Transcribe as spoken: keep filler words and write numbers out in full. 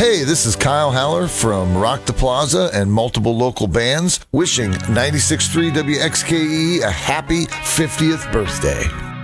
Hey, this is Kyle Haller from Rock the Plaza and multiple local bands, wishing ninety-six point three W X K E a happy fiftieth birthday.